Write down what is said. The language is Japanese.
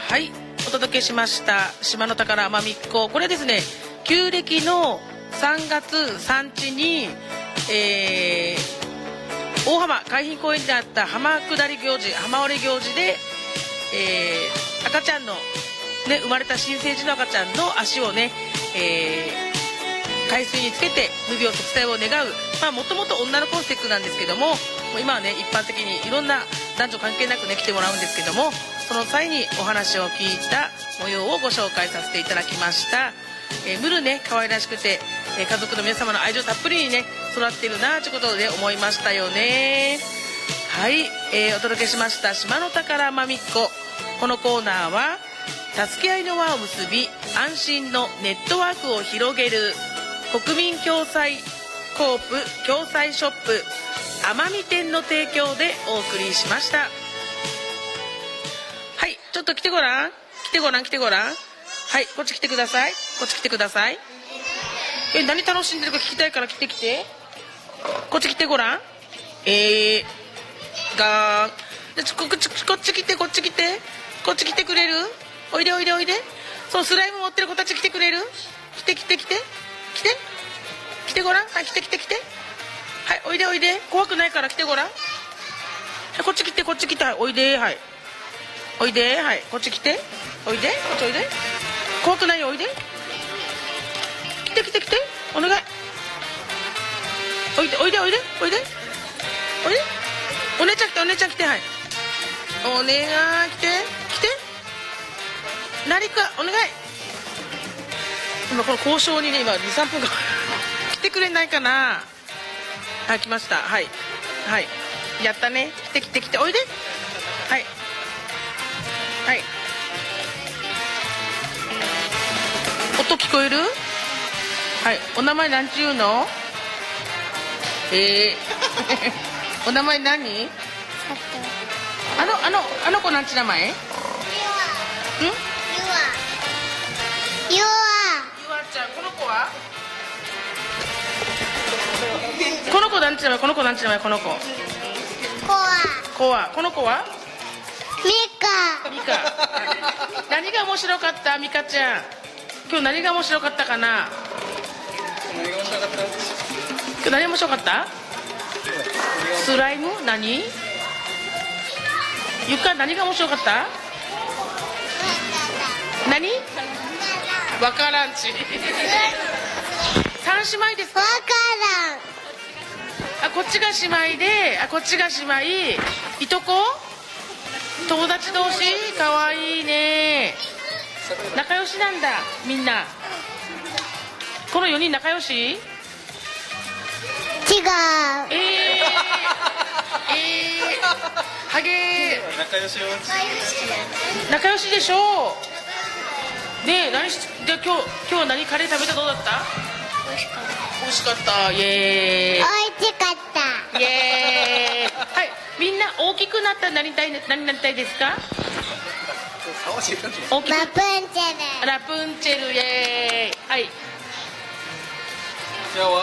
はい、お届けしました島の宝まみっこ。これですね、旧暦の3月3日に、大浜海浜公園であった浜下り行事、浜折り行事で、赤ちゃんの、ね、生まれた新生児の赤ちゃんの足をね、海水につけて無病息災を願う、もともと女の子の節句なんですけども、今はね一般的にいろんな男女関係なくね来てもらうんですけども、その際にお話を聞いた模様をご紹介させていただきました。ムルね可愛らしくて、家族の皆様の愛情たっぷりにね育ってるなということで思いましたよね。はい、お届けしました島の宝まみっこ。このコーナーは助け合いの輪を結び安心のネットワークを広げる国民共済コープ共済ショップ奄美店の提供でお送りしました。はい、ちょっと来てごらん、来てごらん、来てごらん。はい、こっち来てください、こっち来てください。何楽しんでるか聞きたいから来て来て、こっち来てごらん。がーこっち来て、こっち来て、こっち来てくれる？おいでおいでおいで。そう、スライム持ってる子たち来てくれる？来て来て来て来て来てごらん。はい、来て来て来て。はい、おいでおいで。怖くないから来てごらん。はい、こっち来て、こっち来て。はい、おいで。はい、おいで。はい、こっち来て、おいで、こっちおいで。怖くないよ、おいで。来て来て来て、お願い。おいでおいでおいでおいでおいで。お姉ちゃん来て、お姉ちゃん来て。はい、お願い、来て来て。何かお願い。今この交渉にね、今2、3分間来てくれないかな。はい、来ました。はいはい、やったね。来て来て来て、おいで。はいはい、音聞こえる？はい、お名前なんちゅうの？お名前何？あの子なんち名前？ ゆわちゃん。この子は？この子なんち名前？この子なんち名前？この子。こは。この子は？ みか。 何が面白かった？みかちゃん。今日何が面白かったかな？今日何面白かった？スライム？何？床何が面白かった？何？わからんち。三姉妹ですか？ わからん。 あ、こっちが姉妹で、こっちが姉妹。いとこ？友達同士？かわいいね。仲良しなんだみんな。この4人仲良し？違う。はげー。仲良しでしょう。ねえ、じゃあ今日は何？カレー食べた？どうだった？美味しかった。イエーイ。 美味しかった。 イエーイ。はい、みんな大きくなったら何になりたいですか？大きく。 ラプンツェル。 ラプンツェル、イエーイ。はい。 じゃあ